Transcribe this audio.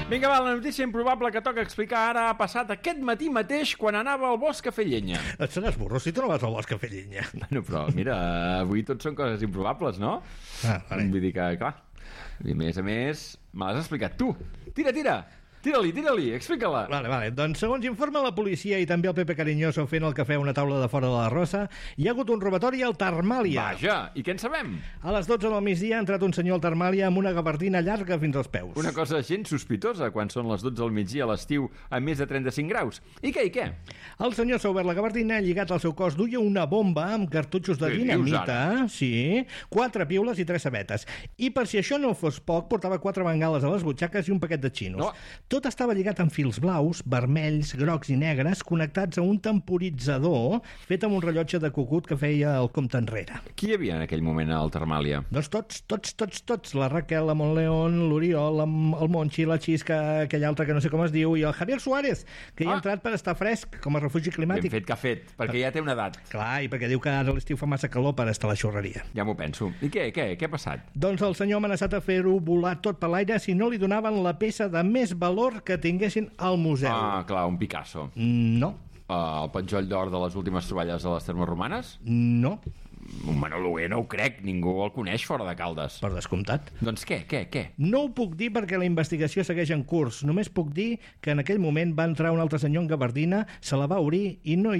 Vinga, va, la notícia improbable que toca explicar ara ha passat aquest matí mateix quan anava al bosc a fer llenya. Et seràs burro si tu no vas al bosc a fer llenya. Bueno, però mira, avui tot són coses improbables, no? Vale. Vull dir que, clar, i a més, me l'has explicat tu. Tira! Tira-li, explica-la. Vale. Doncs segons informa la policia i també el Pepe Cariñoso fent el cafè a una taula de fora de la Rosa, hi ha hagut un robatori al Termàlia. Vaja, i què en sabem? A les 12 del migdia ha entrat un senyor al Termàlia amb una gabardina llarga fins als peus. Una cosa gens sospitosa quan són les 12 del migdia a l'estiu a més de 35 graus. I què? El senyor s'ha obert la gabardina, lligat al seu cos duia una bomba amb cartutxos de dinamita, sí, 4 piules i 3 sabetes. I per si això no fos poc, portava 4 bengales a les butxaques i un paquet de xinos. No. Tot estava lligat amb fils blaus, vermells, grocs i negres connectats a un temporitzador fet amb un rellotge de cucut que feia el compte enrere. Qui hi havia en aquell moment al Termàlia? Doncs tots. La Raquel, la Montleón, l'Oriol, el Monchi, la Xisca, aquell altre que no sé com es diu, i el Javier Suárez, que hi ha entrat per estar fresc com a refugi climàtic. Ben fet que ha fet, perquè ja té una edat. Clar, i perquè diu que ara a l'estiu fa massa calor per estar a la xurreria. Ja m'ho penso. I què ha passat? Doncs el senyor ha amenaçat a fer-ho volar tot per l'aire si no li donaven la peça de més valor que tinguessin al museu. Ah, clar, un Picasso. No. El penjoll d'or de les últimes troballes de les termes romanes? No. Un Manoluguer no ho crec, ningú el coneix fora de Caldes. Per descomptat. Doncs què? No ho puc dir perquè la investigació segueix en curs. Només puc dir que en aquell moment va entrar un altre senyor en gabardina, se la va obrir i no